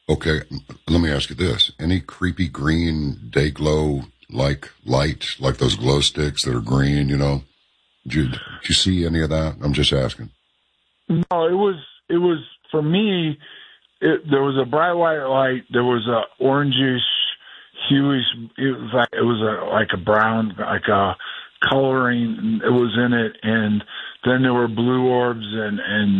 Okay, let me ask you this. Any creepy green day glow like light, like those glow sticks that are green, you know? Did you see any of that? I'm just asking. No, it was for me. There was a bright white light. There was a orangish, hueish. It was like a brown, like a coloring. It was in it, and then there were blue orbs and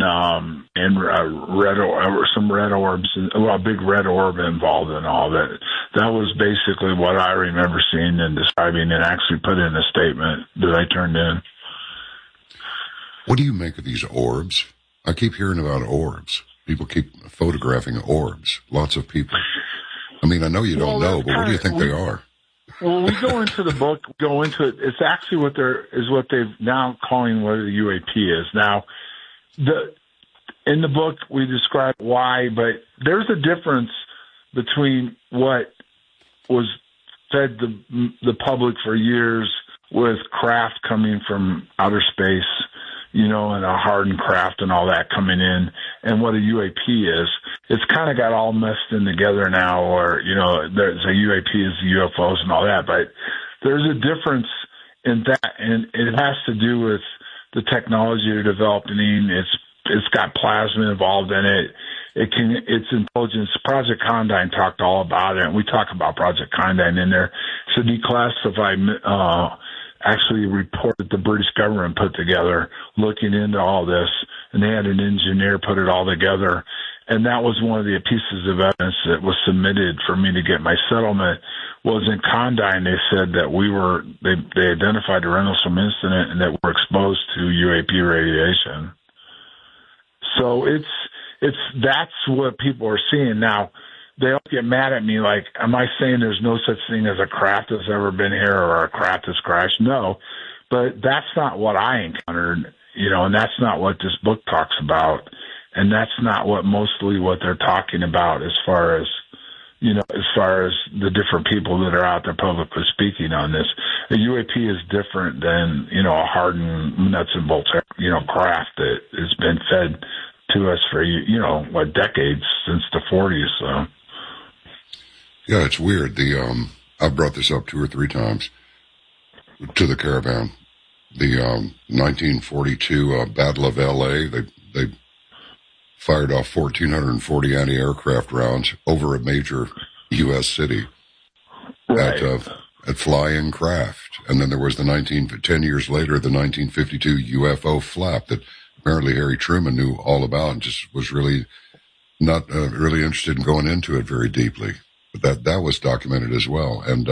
red or some red orbs, a big red orb involved in all that. That was basically what I remember seeing and describing, and actually put in a statement that I turned in. What do you make of these orbs? I keep hearing about orbs. People keep photographing orbs. Lots of people. I mean, I know you don't know, but what do you think they are? Well, we go into the book, go into it. It's actually what they've now calling what a UAP is. Now, in the book, we describe why, but there's a difference between what was fed the public for years with craft coming from outer space, you know, and a hardened craft and all that coming in, and what a UAP is. It's kind of got all messed in together now, or, you know, there's a UAP is UFOs and all that, but there's a difference in that, and it has to do with the technology they're developing. It's got plasma involved in it. It's intelligence. Project Condign talked all about it, and we talk about Project Condign in there. It's a declassified, actually report that the British government put together looking into all this, and they had an engineer put it all together. And that was one of the pieces of evidence that was submitted for me to get my settlement. Was in Condign, they said that they identified the Rendlesham incident and that we're exposed to UAP radiation. So that's what people are seeing now. They all get mad at me like, am I saying there's no such thing as a craft that's ever been here or a craft that's crashed? No, but that's not what I encountered, you know, and that's not what this book talks about. And that's not mostly what they're talking about as far as the different people that are out there publicly speaking on this. A UAP is different than, you know, a hardened nuts and bolts, you know, craft that has been fed to us for, you know, decades, since the 40s, so. Yeah, it's weird. I've brought this up 2 or 3 times to the caravan. The 1942 Battle of L.A., they fired off 1,440 anti-aircraft rounds over a major U.S. city right. at flying craft. And then there was 10 years later, the 1952 UFO flap that apparently Harry Truman knew all about and just was really not really interested in going into it very deeply. But that was documented as well. And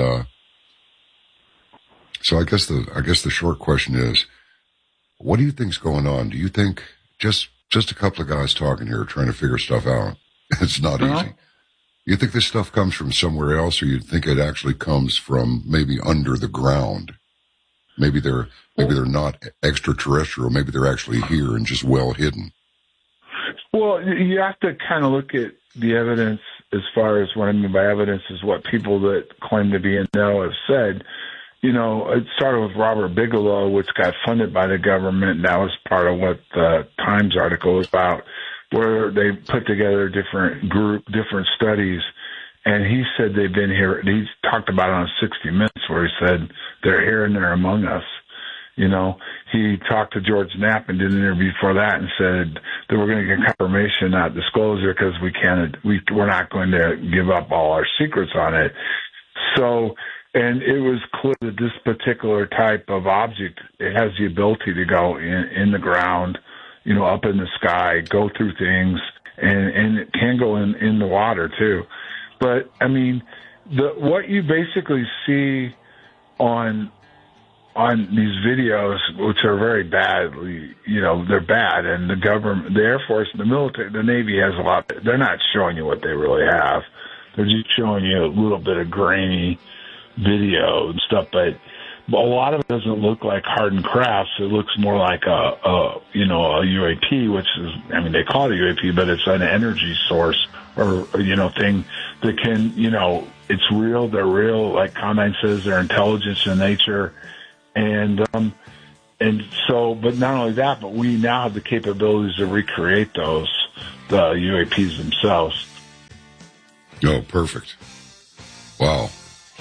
so I guess the short question is, what do you think's going on? Do you think just a couple of guys talking here trying to figure stuff out? It's not easy. You think this stuff comes from somewhere else, or you think it actually comes from maybe under the ground? Maybe they're not extraterrestrial. Maybe they're actually here and just well hidden. Well, you have to kind of look at the evidence. As far as what I mean by evidence is what people that claim to be in know have said. You know, it started with Robert Bigelow, which got funded by the government, and that was part of what the Times article was about, where they put together different studies, and he said they've been here. He talked about it on 60 Minutes, where he said they're here and they're among us. You know, he talked to George Knapp and did an interview for that and said that we're going to get confirmation, not disclosure, because we're not going to give up all our secrets on it. So, and it was clear that this particular type of object, it has the ability to go in the ground, you know, up in the sky, go through things, and it can go in the water too. But I mean, what you basically see on these videos, which are very badly, you know, they're bad, and the government, the Air Force, the military, the Navy has a lot. They're not showing you what they really have. They're just showing you a little bit of grainy video and stuff, but a lot of it doesn't look like hardened crafts. It looks more like a UAP, which is, I mean, they call it a UAP, but it's an energy source or, you know, thing that can, you know, it's real. They're real. Like Condign says, they're intelligence in nature. And so, but not only that, but we now have the capabilities to recreate the UAPs themselves. Oh, perfect. Wow.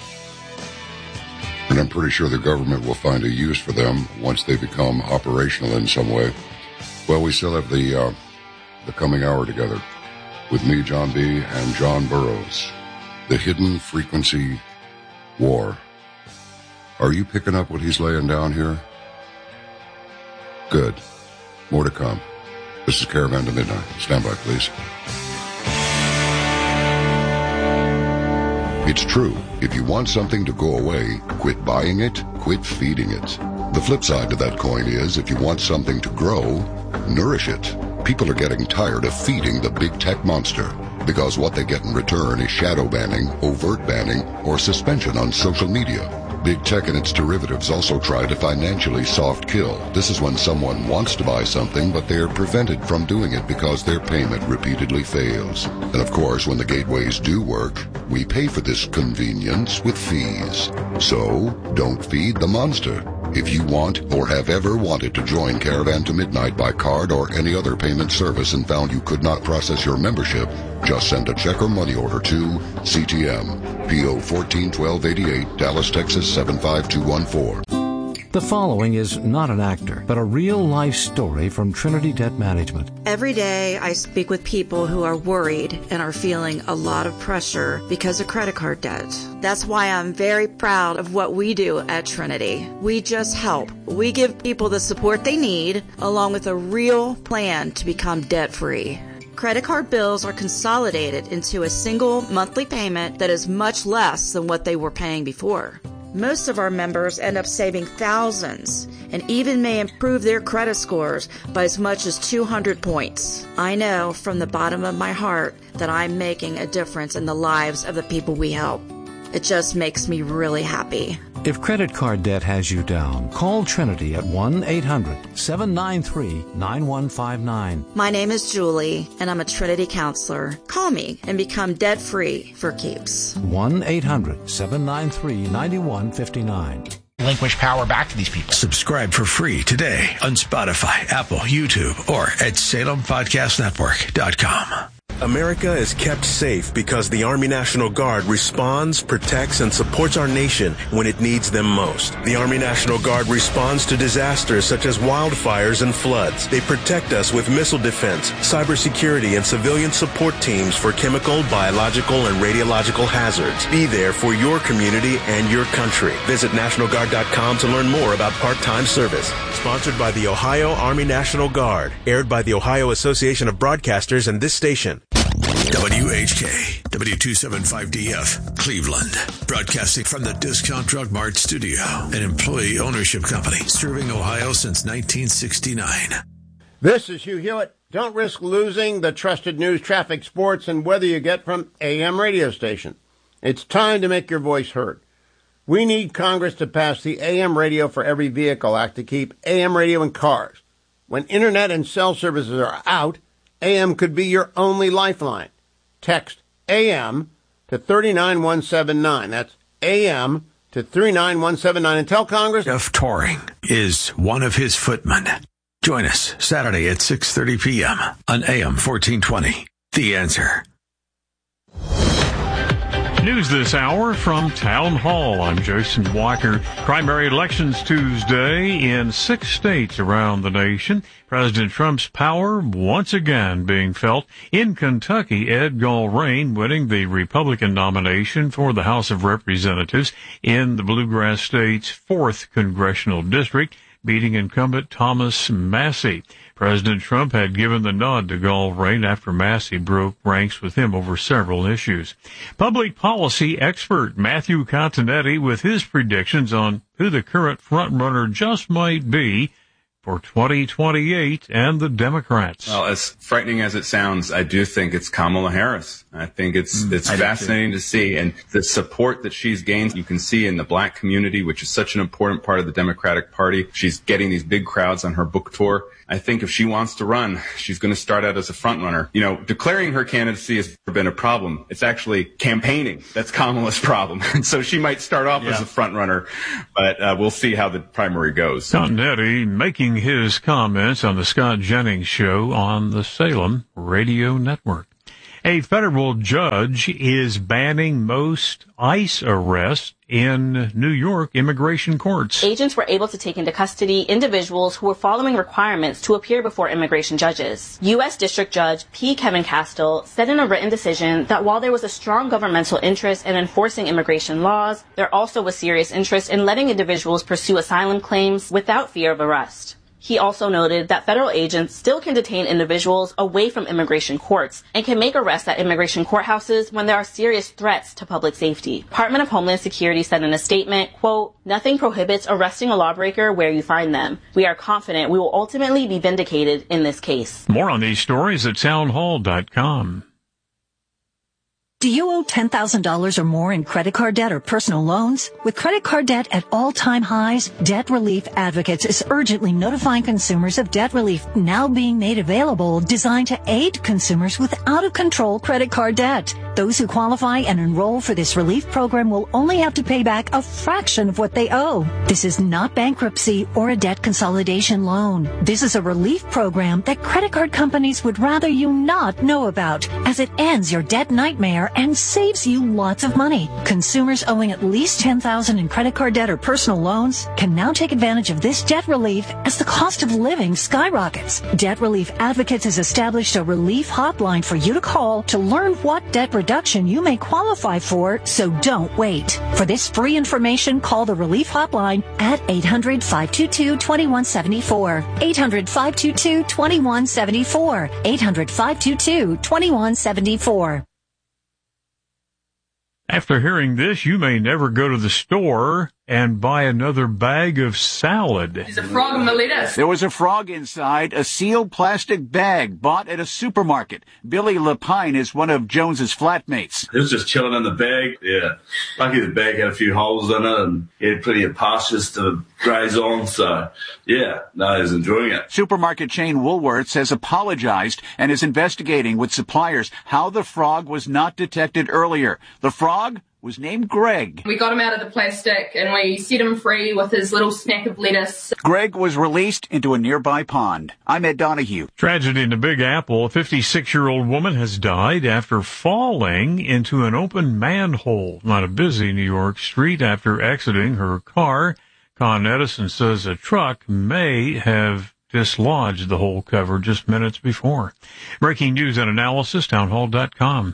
And I'm pretty sure the government will find a use for them once they become operational in some way. Well, we still have the coming hour together with me, John B., and John Burroughs. The Hidden Frequency War. Are you picking up what he's laying down here? Good. More to come. This is Caravan to Midnight. Stand by, please. It's true. If you want something to go away, quit buying it, quit feeding it. The flip side to that coin is, if you want something to grow, nourish it. People are getting tired of feeding the big tech monster, because what they get in return is shadow banning, overt banning, or suspension on social media. Big tech and its derivatives also try to financially soft kill. This is when someone wants to buy something, but they are prevented from doing it because their payment repeatedly fails. And of course, when the gateways do work, we pay for this convenience with fees. So, don't feed the monster. If you want or have ever wanted to join Caravan to Midnight by card or any other payment service and found you could not process your membership, just send a check or money order to CTM, P.O. 141288, Dallas, Texas 75214. The following is not an actor, but a real-life story from Trinity Debt Management. Every day I speak with people who are worried and are feeling a lot of pressure because of credit card debt. That's why I'm very proud of what we do at Trinity. We just help. We give people the support they need, along with a real plan to become debt-free. Credit card bills are consolidated into a single monthly payment that is much less than what they were paying before. Most of our members end up saving thousands and even may improve their credit scores by as much as 200 points. I know from the bottom of my heart that I'm making a difference in the lives of the people we help. It just makes me really happy. If credit card debt has you down, call Trinity at 1-800-793-9159. My name is Julie, and I'm a Trinity counselor. Call me and become debt-free for keeps. 1-800-793-9159. Relinquish power back to these people. Subscribe for free today on Spotify, Apple, YouTube, or at SalemPodcastNetwork.com. America is kept safe because the Army National Guard responds, protects, and supports our nation when it needs them most. The Army National Guard responds to disasters such as wildfires and floods. They protect us with missile defense, cybersecurity, and civilian support teams for chemical, biological, and radiological hazards. Be there for your community and your country. Visit NationalGuard.com to learn more about part-time service. Sponsored by the Ohio Army National Guard. Aired by the Ohio Association of Broadcasters and this station. WHK, W275DF, Cleveland. Broadcasting from the Discount Drug Mart studio, an employee ownership company serving Ohio since 1969. This is Hugh Hewitt. Don't risk losing the trusted news, traffic, sports, and weather you get from AM radio station. It's time to make your voice heard. We need Congress to pass the AM Radio for Every Vehicle Act to keep AM radio in cars. When internet and cell services are out, AM could be your only lifeline. Text AM to 39179. That's AM to 39179. And tell Congress... Jeff Touring is one of his footmen. Join us Saturday at 6:30 p.m. on AM 1420. The Answer. News this hour from Town Hall. I'm Jason Walker. Primary elections Tuesday in 6 states around the nation. President Trump's power once again being felt. In Kentucky, Ed Gulrane winning the Republican nomination for the House of Representatives in the Bluegrass State's 4th Congressional District, beating incumbent Thomas Massie. President Trump had given the nod to Gulrane after Massie broke ranks with him over several issues. Public policy expert Matthew Continetti with his predictions on who the current frontrunner just might be for 2028 and the Democrats. Well, as frightening as it sounds, I do think it's Kamala Harris. I think it's fascinating to see. And the support that she's gained, you can see in the black community, which is such an important part of the Democratic Party. She's getting these big crowds on her book tour. I think if she wants to run, she's going to start out as a front runner. You know, declaring her candidacy has never been a problem. It's actually campaigning that's Kamala's problem. And so she might start off as a front runner, but we'll see how the primary goes. Continetti making his comments on the Scott Jennings Show on the Salem Radio Network. A federal judge is banning most ICE arrests in New York immigration courts. Agents were able to take into custody individuals who were following requirements to appear before immigration judges. U.S. District Judge P. Kevin Castile said in a written decision that while there was a strong governmental interest in enforcing immigration laws, there also was serious interest in letting individuals pursue asylum claims without fear of arrest. He also noted that federal agents still can detain individuals away from immigration courts and can make arrests at immigration courthouses when there are serious threats to public safety. Department of Homeland Security said in a statement, quote, "Nothing prohibits arresting a lawbreaker where you find them. We are confident we will ultimately be vindicated in this case." More on these stories at townhall.com. Do you owe $10,000 or more in credit card debt or personal loans? With credit card debt at all-time highs, Debt Relief Advocates is urgently notifying consumers of debt relief now being made available, designed to aid consumers with out-of-control credit card debt. Those who qualify and enroll for this relief program will only have to pay back a fraction of what they owe. This is not bankruptcy or a debt consolidation loan. This is a relief program that credit card companies would rather you not know about, as it ends your debt nightmare and saves you lots of money. Consumers owing at least $10,000 in credit card debt or personal loans can now take advantage of this debt relief as the cost of living skyrockets. Debt Relief Advocates has established a relief hotline for you to call to learn what debt reduction you may qualify for, so don't wait. For this free information, call the relief hotline at 800-522-2174. 800-522-2174. 800-522-2174. After hearing this, you may never go to the store and buy another bag of salad. There's a frog in the lettuce. There was a frog inside a sealed plastic bag bought at a supermarket. Billy Lapine is one of Jones's flatmates. It was just chilling in the bag. Yeah. Lucky the bag had a few holes in it and he had plenty of pastures to graze on. So, yeah, no, I was enjoying it. Supermarket chain Woolworths has apologized and is investigating with suppliers how the frog was not detected earlier. The frog was named Greg. We got him out of the plastic and we set him free with his little snack of lettuce. Greg was released into a nearby pond. I'm Ed Donahue. Tragedy in the Big Apple. A 56-year-old woman has died after falling into an open manhole on a busy New York street after exiting her car. Con Edison says a truck may have dislodged the hole cover just minutes before. Breaking news and analysis, townhall.com.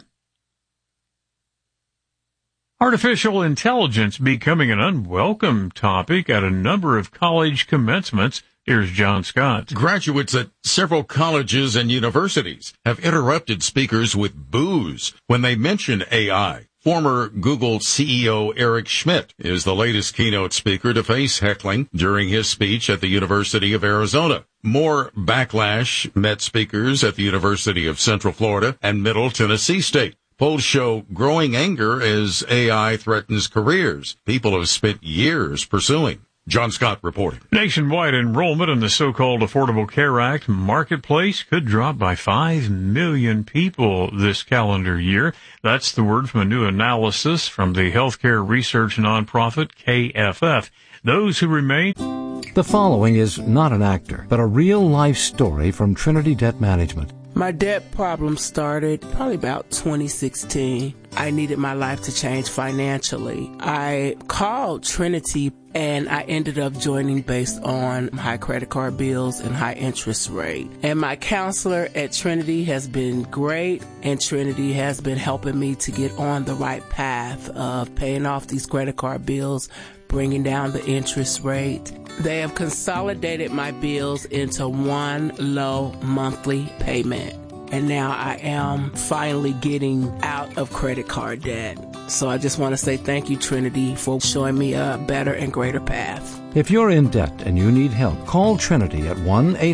Artificial intelligence becoming an unwelcome topic at a number of college commencements. Here's John Scott. Graduates at several colleges and universities have interrupted speakers with boos when they mention AI. Former Google CEO Eric Schmidt is the latest keynote speaker to face heckling during his speech at the University of Arizona. More backlash met speakers at the University of Central Florida and Middle Tennessee State. Polls show growing anger as AI threatens careers people have spent years pursuing. John Scott reporting. Nationwide enrollment in the so-called Affordable Care Act marketplace could drop by 5 million people this calendar year. That's the word from a new analysis from the healthcare research nonprofit KFF. Those who remain... The following is not an actor, but a real-life story from Trinity Debt Management. My debt problem started probably about 2016. I needed my life to change financially. I called Trinity and I ended up joining based on high credit card bills and high interest rate. And my counselor at Trinity has been great, and Trinity has been helping me to get on the right path of paying off these credit card bills, bringing down the interest rate. They have consolidated my bills into one low monthly payment. And now I am finally getting out of credit card debt. So I just want to say thank you, Trinity, for showing me a better and greater path. If you're in debt and you need help, call Trinity at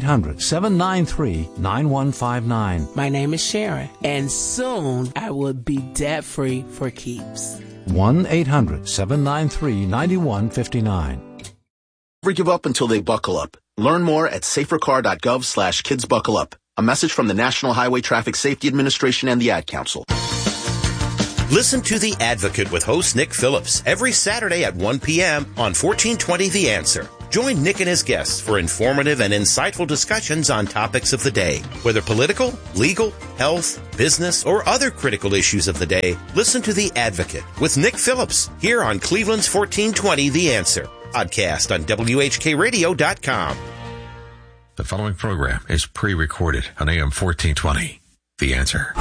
1-800-793-9159. My name is Sharon, and soon I will be debt-free for keeps. 1-800-793-9159. Never give up until they buckle up. Learn more at safercar.gov/kidsbuckleup. A message from the National Highway Traffic Safety Administration and the Ad Council. Listen to The Advocate with host Nick Phillips every Saturday at 1 p.m. on 1420 The Answer. Join Nick and his guests for informative and insightful discussions on topics of the day. Whether political, legal, health, business, or other critical issues of the day, listen to The Advocate with Nick Phillips here on Cleveland's 1420 The Answer. Podcast on WHKRadio.com. The following program is pre-recorded on AM 1420. The Answer.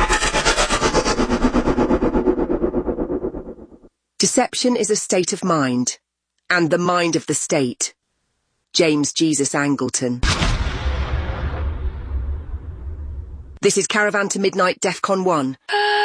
Deception is a state of mind, and the mind of the state. James Jesus Angleton. This is Caravan to Midnight, DEFCON 1.